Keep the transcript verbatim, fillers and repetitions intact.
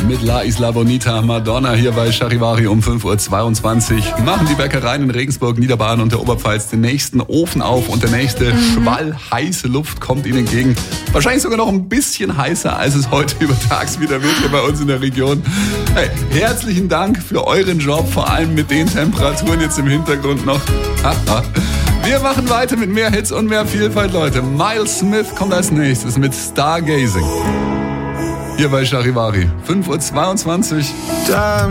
mit La Isla Bonita, Madonna hier bei Charivari um fünf Uhr zweiundzwanzig. Machen die Bäckereien in Regensburg, Niederbayern und der Oberpfalz den nächsten Ofen auf und der nächste mhm. Schwall heiße Luft kommt ihnen entgegen. Wahrscheinlich sogar noch ein bisschen heißer, als es heute übertags wieder wird hier bei uns in der Region. Hey, herzlichen Dank für euren Job, vor allem mit den Temperaturen jetzt im Hintergrund noch. Wir machen weiter mit mehr Hits und mehr Vielfalt, Leute. Miles Smith kommt als nächstes mit Stargazing. Hier bei Charivari, fünf Uhr zweiundzwanzig.